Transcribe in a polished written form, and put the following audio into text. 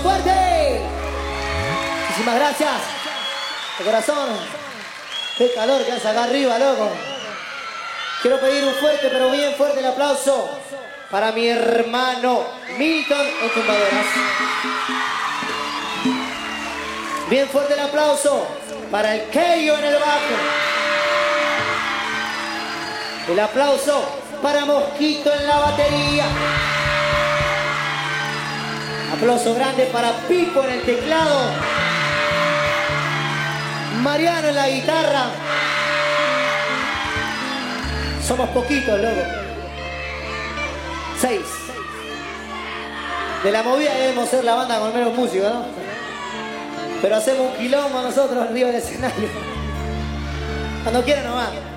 fuerte. Muchísimas gracias. De corazón. Qué calor que hace acá arriba, loco. Quiero pedir un fuerte, pero bien fuerte el aplauso para mi hermano Milton en tumbadoras. Bien fuerte el aplauso para el Keio en el bajo. El aplauso para Mosquito en la batería. Aplauso grande para Pipo en el teclado. Mariano en la guitarra. Somos poquitos, loco. 6. De la movida debemos ser la banda con menos músicos, ¿no? Pero hacemos un quilombo nosotros arriba del escenario. Cuando quieran nomás.